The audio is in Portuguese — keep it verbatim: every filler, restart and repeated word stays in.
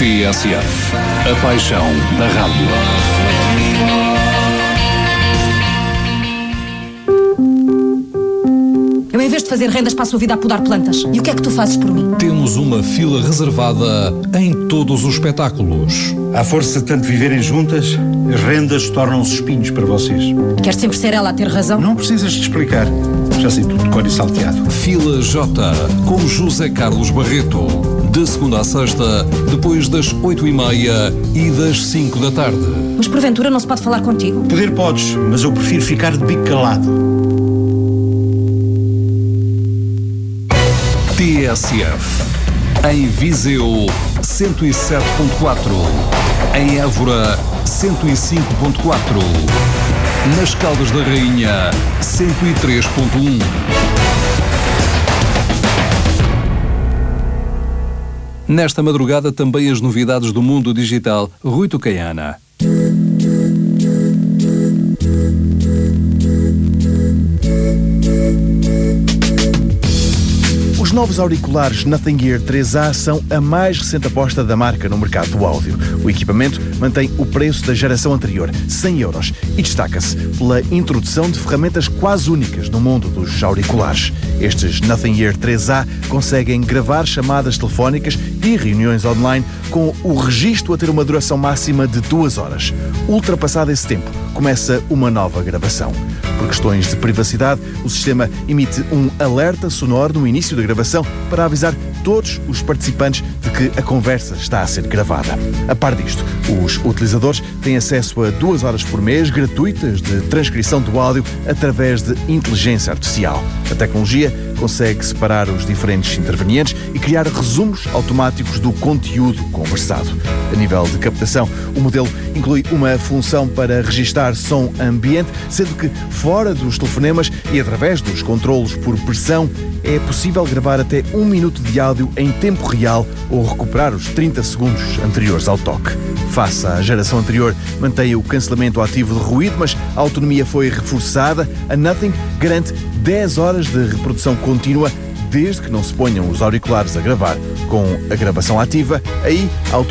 T S F, a paixão da rádio. Eu, em vez de fazer rendas, passo a vida a podar plantas. E o que é que tu fazes por mim? Temos uma fila reservada em todos os espetáculos. À força de tanto viverem juntas, as rendas tornam-se espinhos para vocês. Queres sempre ser ela a ter razão? Não precisas de explicar. Já sei tudo de cor e salteado. Fila J, com José Carlos Barreto. De segunda a sexta, depois das oito e meia e das cinco da tarde. Mas porventura não se pode falar contigo? Poder podes, mas eu prefiro ficar de bico calado. T S F. Em Viseu, cento e sete ponto quatro. Em Évora, cento e cinco ponto quatro. Nas Caldas da Rainha, cento e três ponto um. Nesta madrugada, também as novidades do mundo digital. Rui Tucaiana. Os novos auriculares Nothing Ear três A são a mais recente aposta da marca no mercado do áudio. O equipamento mantém o preço da geração anterior, cem euros, e destaca-se pela introdução de ferramentas quase únicas no mundo dos auriculares. Estes Nothing Ear três A conseguem gravar chamadas telefónicas e reuniões online com o registro a ter uma duração máxima de duas horas. Ultrapassado esse tempo, começa uma nova gravação. Por questões de privacidade, o sistema emite um alerta sonoro no início da gravação para avisar todos os participantes de que a conversa está a ser gravada. A par disto, os utilizadores têm acesso a duas horas por mês gratuitas de transcrição do áudio através de inteligência artificial. A tecnologia consegue separar os diferentes intervenientes e criar resumos automáticos do conteúdo conversado. A nível de captação, o modelo inclui uma função para registar som ambiente, sendo que fora dos telefonemas e através dos controlos por pressão é possível gravar até um minuto de áudio em tempo real ou recuperar os trinta segundos anteriores ao toque. Face à geração anterior, mantém o cancelamento ativo de ruído, mas a autonomia foi reforçada. A Nothing garante dez horas de reprodução contínua desde que não se ponham os auriculares a gravar. Com a gravação ativa, aí a